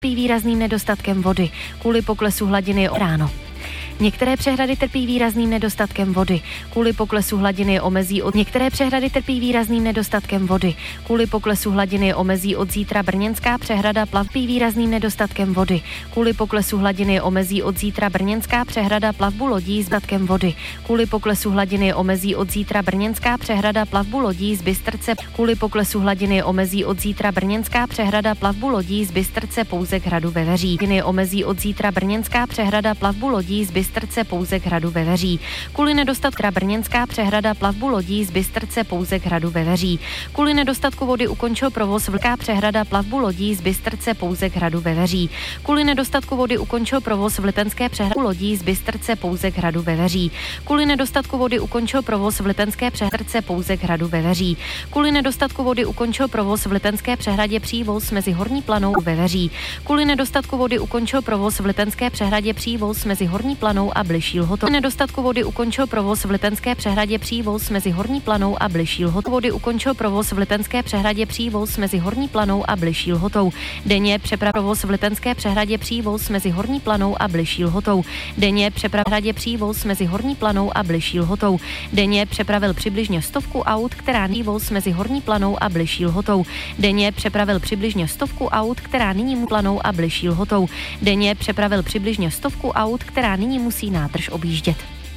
trpí výrazným nedostatkem vody kvůli poklesu hladiny ráno. Některé přehrady trpí výrazným nedostatkem vody. Kvůli poklesu hladiny omezí od Některé přehrady trpí výrazným nedostatkem vody. Kvůli poklesu hladiny omezí od zítra Brněnská přehrada plavby výrazným nedostatkem vody. Kvůli poklesu hladiny omezí od zítra Brněnská přehrada plavbu lodí s dostatkem vody. Kvůli poklesu hladiny omezí od zítra Brněnská přehrada plavbu lodí z Bystrce. Kvůli poklesu hladiny omezí od zítra Brněnská přehrada plavbu lodí z Bystrce pouze k hradu Veveří. Omezí od zítra Brněnská přehrada plavbu lodí z Bystrce pouze k hradu Veveří. Kvůli nedostatku Brněnská přehrada plavbu lodí z Bystrce pouze k hradu Veveří. Kvůli nedostatku vody ukončil provoz Vlká přehrada plavbu lodí z Bystrce pouze k hradu Veveří. Kvůli nedostatku vody ukončil provoz v Lipenské přehradu lodí z Bystrce pouze k hradu Veveří. Kvůli nedostatku vody ukončil provoz v Lipenské přehradce pouze k hradu Veveří. Kvůli nedostatku vody ukončil provoz v Lipenské přehradě přívoz mezi Horní Planou a Veveří. Kvůli nedostatku vody ukončil provoz v Lipenské přehradě přívoz mezi Horní Planou a Bližší Lhotou. Nedostatku vody ukončil provoz v Lipenské přehradě přívoz mezi Horní Planou a Bližší Lhotou. Vody ukončil provoz v Lipenské přehradě přívoz mezi Horní Planou a Bližší Lhotou. Denně přeprava provoz v Lipenské přehradě přívoz mezi Horní Planou a Bližší Lhotou. Denně přeprava přehradě přívoz mezi Horní Planou a Bližší Lhotou. Denně přepravil přibližně 100 aut, která vývoz mezi Horní Planou a Bližší Lhotou. Denně přepravil přibližně 100 aut, která nyní Planou a Bližší Lhotou. Denně přepravil přibližně 100 aut, která nyní musí nádrž objíždět.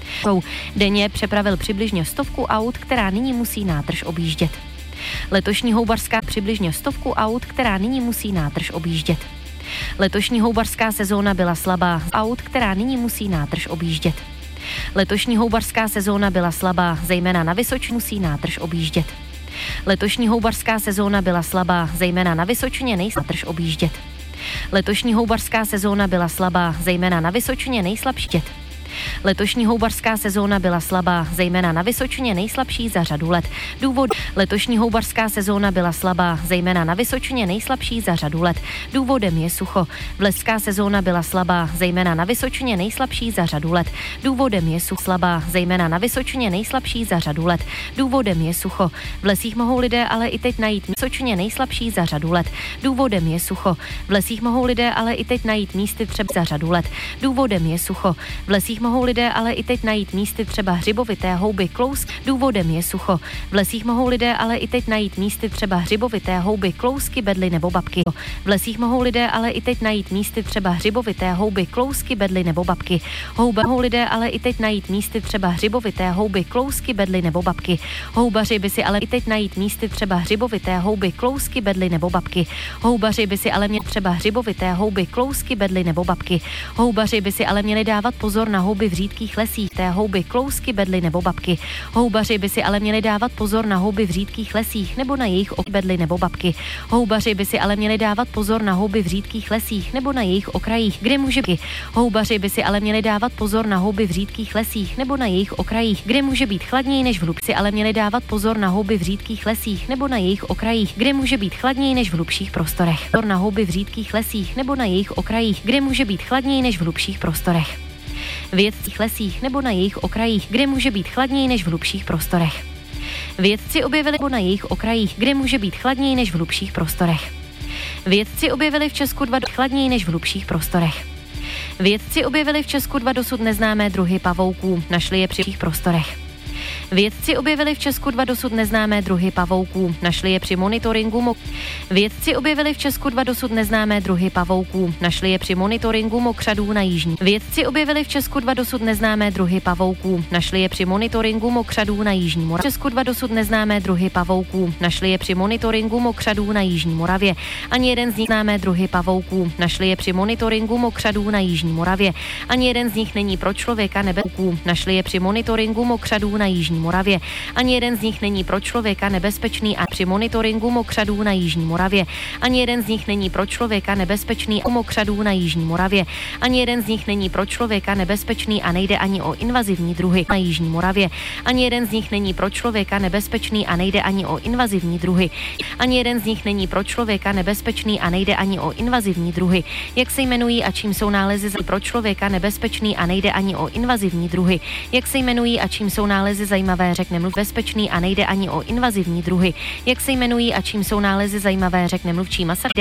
Denně přepravil přibližně 100 aut, která nyní musí nádrž objíždět. Letošní houbařská přibližně 100 aut, která nyní musí nádrž objíždět. Letošní houbařská sezóna byla slabá aut, která nyní musí nádrž objíždět. Letošní houbařská sezóna byla slabá, zejména na Vysočině musí nádrž objíždět. Letošní houbařská sezóna byla slabá, zejména na Vysočině nádrž objíždět. Letošní houbařská sezóna byla slabá, zejména na Vysočině nejslabší. Letošní houbařská sezóna byla slabá, zejména na Vysočině nejslabší za řadu let. Důvod: letošní houbařská sezóna byla slabá, zejména na Vysočině nejslabší za řadu let. Důvodem je sucho. Vleská sezóna byla slabá, zejména na Vysočině nejslabší za řadu let. Důvodem je sucho. Slabá, zejména na Vysočině nejslabší za řadu let. Důvodem je sucho. V lesích mohou lidé ale i teď najít Vysočině nejslabší za řadu let. Důvodem je sucho. V lesích mohou lidé ale i teď najít místy třeba za řadu let. Důvodem je sucho. V lesích mohou lidé ale i teď najít místy třeba hřibovité houby klous. Důvodem je sucho. V lesích mohou lidé ale i teď najít místy třeba hřibovité houby klousky, bedly nebo babky. V lesích mohou lidé ale i teď najít místy třeba hřibovité houby klousky, bedly nebo babky. Mohou lidé ale i teď najít místy třeba hřibovité houby klousky, bedly nebo babky. Houbaři by si ale i teď najít místy třeba hřibovité houby klousky, bedly nebo babky. Houbaři by si ale měli třeba hřibovité houby klousky, bedly nebo babky. Houbaři by si ale měli dávat pozor na houby v řídkých lesích, té houby klousky, bedly nebo babky. Houbaři by si ale měli dávat pozor na houby v řídkých lesích nebo na jejich bedly nebo babky. Houbaři by si ale měli dávat pozor na houby v řídkých lesích nebo na jejich okrajích, kde může být. Houbaři by si ale měli dávat pozor na houby v řídkých lesích nebo na jejich okrajích, kde může být chladněji než v hlubších, ale měli dávat pozor na houby v řídkých lesích nebo na jejich okrajích, kde může být chladněji než v hlubších prostorech. Pozor na houby v řídkých lesích nebo na jejich okrajích, kde může být chladněji než v hlubších prostorech. V vědcích lesích nebo na jejich okrajích, kde může být chladněji než v hlubších prostorech. Vědci objevili na jejich okrajích, kde může být chladněji než v hlubších prostorech. Vědci objevili v Česku dva chladněji než v hlubších prostorech. Vědci objevili v Česku dva dosud neznámé druhy pavouků, našli je při hlubších prostorech. Vědci objevili v Česku dva dosud neznámé druhy pavouků, našli je při monitoringu Vědci objevili v Česku dva dosud neznámé druhy pavouků, našli je při monitoringu mokřadů na jižní. Vědci objevili v Česku dva dosud neznámé druhy pavouků, našli je při monitoringu mokřadů na jižní Moravě. V Česku dva dosud neznámé druhy pavouků, našli je při monitoringu mokřadů na jižní Moravě. Ani jeden z nich neznámé druhy pavouků, našli je při monitoringu mokřadů na jižní Moravě. Ani jeden z nich není pro člověka nebezpečný, našli je při monitoringu mokřadů na jižní Moravě. Ani jeden z nich není pro člověka nebezpečný a při monitoringu mokřadů na jižní Moravě. Ani jeden z nich není pro člověka nebezpečný u mokřadů na jižní Moravě. Ani jeden z nich není pro člověka nebezpečný a nejde ani o invazivní druhy na jižní Moravě. Ani jeden z nich není pro člověka nebezpečný a nejde ani o invazivní druhy. Ani jeden z nich není pro člověka nebezpečný a nejde ani o invazivní druhy. Jak se jmenují a čím jsou nálezy pro člověka nebezpečný a nejde ani o invazivní druhy. Jak se jmenují a čím jsou nálezy zajímavé, řekne mluv bezpečný a nejde ani o invazivní druhy. Jak se jmenují a čím jsou nálezy zajímavé, řekne mluvčí Masaryk.